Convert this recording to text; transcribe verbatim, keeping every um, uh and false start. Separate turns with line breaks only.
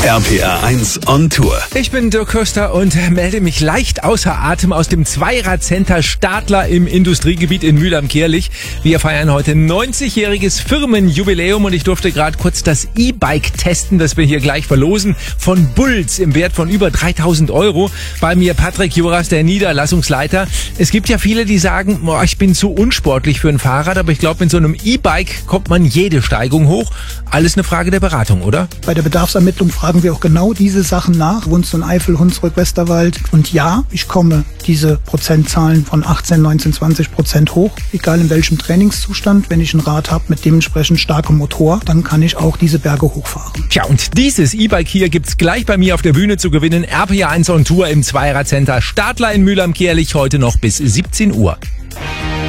R P R eins on Tour.
Ich bin Dirk Köster und melde mich leicht außer Atem aus dem Zweirad-Center Stadler im Industriegebiet in Mühl-am-Kierlich. Wir feiern heute neunzigjähriges Firmenjubiläum und ich durfte gerade kurz das E-Bike testen, das wir hier gleich verlosen, von Bulls im Wert von über dreitausend Euro. Bei mir Patrick Joras, der Niederlassungsleiter. Es gibt ja viele, die sagen, boah, ich bin zu unsportlich für ein Fahrrad, aber ich glaube, mit so einem E-Bike kommt man jede Steigung hoch. Alles eine Frage der Beratung, oder?
Bei der Bedarfsermittlung fragen wir auch genau diese Sachen nach. Wohnst du in Eifel, Hunsrück, Westerwald? Und ja, ich komme diese Prozentzahlen von achtzehn, neunzehn, zwanzig Prozent hoch. Egal in welchem Trainingszustand. Wenn ich ein Rad habe mit dementsprechend starkem Motor, dann kann ich auch diese Berge hochfahren.
Tja, und dieses E-Bike hier gibt's gleich bei mir auf der Bühne zu gewinnen. R P R eins on Tour im Zweirad-Center Stadler in Mühl-am-Kierlich, heute noch bis siebzehn Uhr.